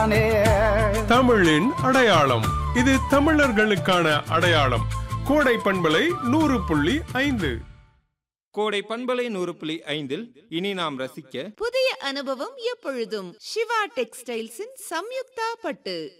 தானே. தமிழின் அடையாளம், இது தமிழர்களுக்கான அடையாளம். கோடை பண்பலை 100.5. கோடை பண்பலை 100.5 இனி நாம் ரசிக்க புதிய அனுபவம் எப்பொழுதும் சிவா டெக்ஸ்டைல்ஸின் சம்யுக்தா பட்டு.